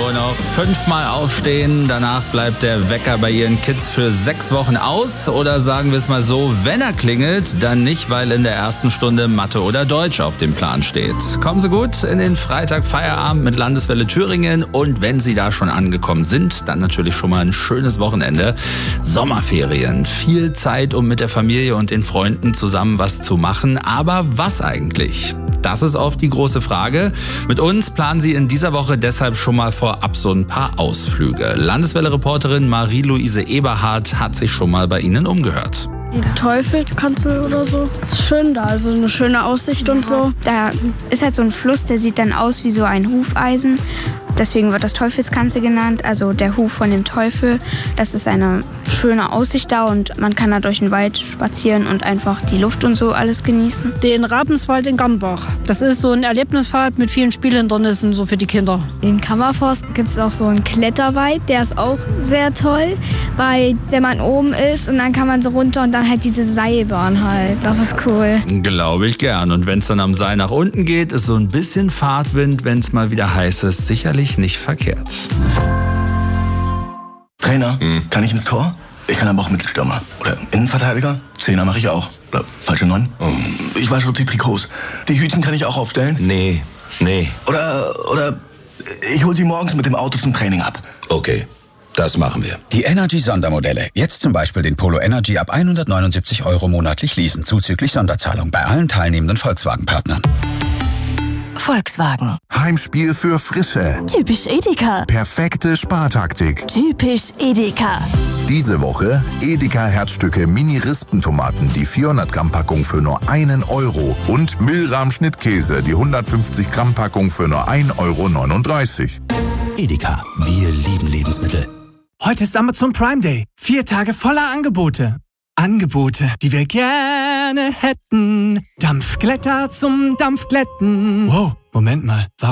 Frau noch 5-mal aufstehen. Danach bleibt der Wecker bei ihren Kids für 6 Wochen aus. Oder sagen wir es mal so, wenn er klingelt, dann nicht, weil in der ersten Stunde Mathe oder Deutsch auf dem Plan steht. Kommen Sie gut in den Freitag-Feierabend mit Landeswelle Thüringen. Und wenn Sie da schon angekommen sind, dann natürlich schon mal ein schönes Wochenende. Sommerferien, viel Zeit, um mit der Familie und den Freunden zusammen was zu machen. Aber was eigentlich? Das ist oft die große Frage. Mit uns planen Sie in dieser Woche deshalb schon mal vorab so ein paar Ausflüge. Landeswelle-Reporterin Marie-Louise Eberhardt hat sich schon mal bei Ihnen umgehört. Die Teufelskanzel oder so. Ist schön da, also eine schöne Aussicht und so. Da ist halt so ein Fluss, der sieht dann aus wie so ein Hufeisen. Deswegen wird das Teufelskanzel genannt, also der Huf von dem Teufel. Das ist eine schöne Aussicht da und man kann da durch den Wald spazieren und einfach die Luft und so alles genießen. Den Rapenswald in Gambach. Das ist so ein Erlebniswald mit vielen Spielhindernissen so für die Kinder. In Kammerforst gibt es auch so einen Kletterwald, der ist auch sehr toll, weil wenn man oben ist und dann kann man so runter und dann halt diese Seilbahn halt. Das ist cool. Glaube ich gern. Und wenn es dann am Seil nach unten geht, ist so ein bisschen Fahrtwind, wenn es mal wieder heiß ist, sicherlich nicht verkehrt. Trainer, kann ich ins Tor? Ich kann aber auch Mittelstürmer. Oder Innenverteidiger? Zehner mache ich auch. Oder falsche 9? Ich wasche die Trikots. Die Hütchen kann ich auch aufstellen? Nee. Oder ich hol sie morgens mit dem Auto zum Training ab. Okay, das machen wir. Die Energy-Sondermodelle. Jetzt zum Beispiel den Polo Energy ab 179 € monatlich leasen, zuzüglich Sonderzahlung bei allen teilnehmenden Volkswagen-Partnern. Volkswagen. Heimspiel für Frische. Typisch Edeka. Perfekte Spartaktik. Typisch Edeka. Diese Woche Edeka Herzstücke Mini-Rispentomaten, die 400 Gramm Packung für nur 1 € und Milram Schnittkäse, die 150 Gramm Packung für nur 1,39 €. Edeka, wir lieben Lebensmittel. Heute ist Amazon Prime Day. 4 Tage voller Angebote. Angebote, die wir gerne hätten. Dampfglätter zum Dampfglätten. Wow, Moment mal.